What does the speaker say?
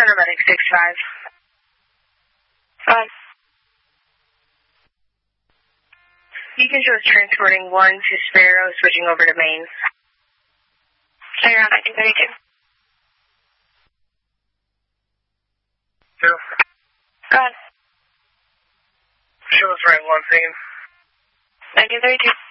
Center Medic 65. Beacon shows transporting 1 to Sparrow, switching over to main. Clear on 1932. 2. Go ahead. Show us right 1 second. 1932.